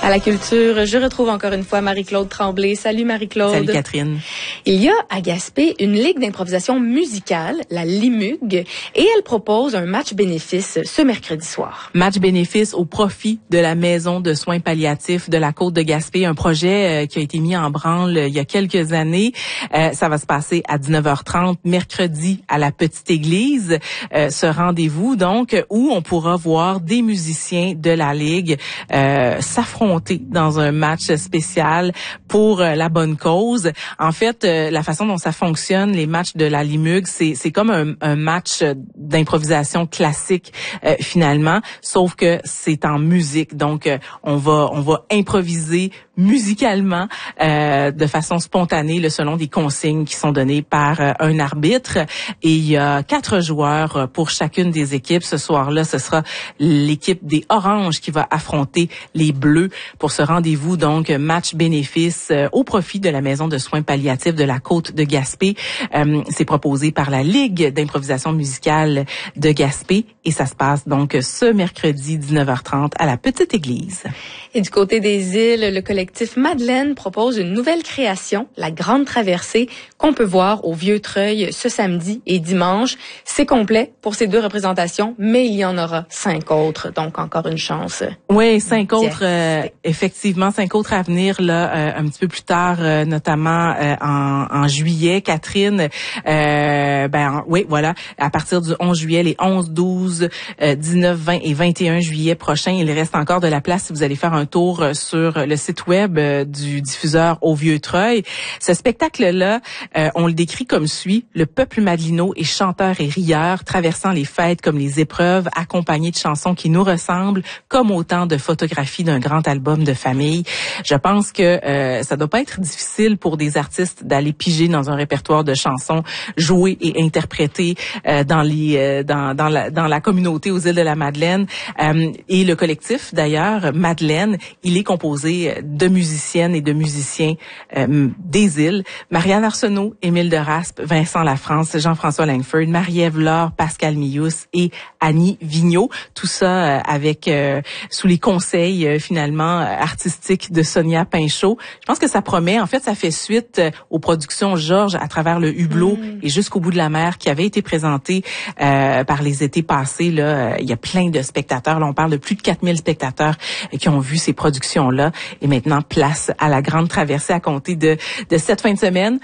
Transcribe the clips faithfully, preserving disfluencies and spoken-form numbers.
À la culture, je retrouve encore une fois Marie-Claude Tremblay. Salut Marie-Claude. Salut Catherine. Il y a à Gaspé une ligue d'improvisation musicale, la Limug, et elle propose un match bénéfice ce mercredi soir. Match bénéfice au profit de la Maison de soins palliatifs de la Côte de Gaspé, un projet euh, qui a été mis en branle euh, il y a quelques années. Euh, ça va se passer à dix-neuf heures trente mercredi à la Petite Église. Euh, ce rendez-vous donc où on pourra voir des musiciens de la ligue euh, s'affronter dans un match spécial pour euh, la bonne cause. En fait, euh, la façon dont ça fonctionne, les matchs de la Limug, c'est c'est comme un, un match d'improvisation classique euh, finalement, sauf que c'est en musique. Donc euh, on va on va improviser musicalement euh, de façon spontanée, là, selon des consignes qui sont données par euh, un arbitre. Et il y a quatre joueurs pour chacune des équipes. Ce soir-là, ce sera l'équipe des Oranges qui va affronter les Bleus pour ce rendez-vous, donc match bénéfice euh, au profit de la Maison de soins palliatifs de la Côte de Gaspé. Euh, c'est proposé par la Ligue d'improvisation musicale de Gaspé et ça se passe donc ce mercredi dix-neuf heures trente à la Petite Église. Et du côté des îles, le collectif Madeleine propose une nouvelle création, la Grande Traversée, qu'on peut voir au Vieux-Treuil ce samedi et dimanche. C'est complet pour ces deux représentations, mais il y en aura cinq autres, donc encore une chance. Oui, cinq autres, euh, effectivement, cinq autres à venir là, euh, un petit peu plus tard, euh, notamment euh, en, en juillet. Catherine, euh, ben oui, voilà, à partir du onze juillet, les onze, douze, euh, dix-neuf, vingt et vingt et un juillet prochains, il reste encore de la place si vous allez faire un tour sur le site web du diffuseur au Vieux-Treuil. Ce spectacle-là, euh, on le décrit comme suit. Le peuple madelino est chanteur et rieur, traversant les fêtes comme les épreuves, accompagné de chansons qui nous ressemblent, comme autant de photographies d'un grand album de famille. Je pense que euh, ça doit pas être difficile pour des artistes d'aller piger dans un répertoire de chansons jouées et interprétées euh, dans les euh, dans dans la dans la communauté aux îles de la Madeleine. Euh, et le collectif, d'ailleurs, Madeleine, il est composé de musiciennes et de musiciens euh, des îles. Marianne Arsenault, Émile de Raspe, Vincent Lafrance, Jean-François Langford, Marie-Ève Laure, Pascal Mius et Annie Vigneault. Tout ça euh, avec euh, sous les conseils euh, finalement artistiques de Sonia Pinchot. Je pense que ça promet. En fait, ça fait suite euh, aux productions Georges à travers le hublot mmh. et jusqu'au bout de la mer qui avaient été présentées euh, par les étés passés. Là, il y a plein de spectateurs. Là, on parle de plus de quatre mille spectateurs euh, qui ont vu ces productions-là. Et maintenant, place à la Grande Traversée à compter de, de cette fin de semaine.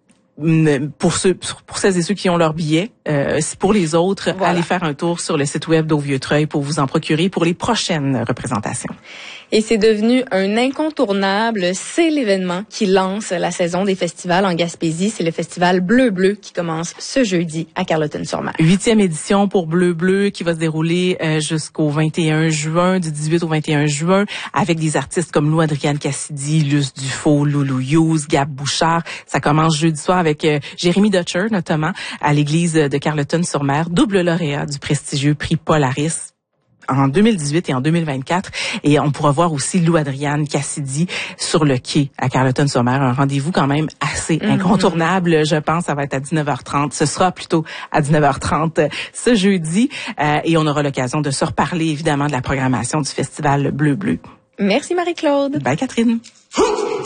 Pour ceux, pour celles et ceux qui ont leur billet, euh, pour les autres, voilà. Allez faire un tour sur le site web d'Au Vieux-Treuil pour vous en procurer pour les prochaines représentations. Et c'est devenu un incontournable. C'est l'événement qui lance la saison des festivals en Gaspésie. C'est le festival Bleu Bleu qui commence ce jeudi à Carleton-sur-Mer. Huitième édition pour Bleu Bleu qui va se dérouler euh, jusqu'au vingt et un juin, du dix-huit au vingt et un juin, avec des artistes comme Lou Adrienne Cassidy, Luce Dufault, Loulou Hughes, Gab Bouchard. Ça commence jeudi soir avec euh, Jérémy Dutcher, notamment, à l'église de Carleton-sur-Mer, double lauréat du prestigieux prix Polaris en deux mille dix-huit et en deux mille vingt-quatre. Et on pourra voir aussi Lou Adrienne Cassidy sur le quai à Carleton-sur-Mer. Un rendez-vous quand même assez mm-hmm. incontournable. Je pense ça va être à dix-neuf heures trente. Ce sera plutôt à dix-neuf heures trente ce jeudi. Euh, et on aura l'occasion de se reparler, évidemment, de la programmation du festival Bleu Bleu. Merci Marie-Claude. Bye Catherine.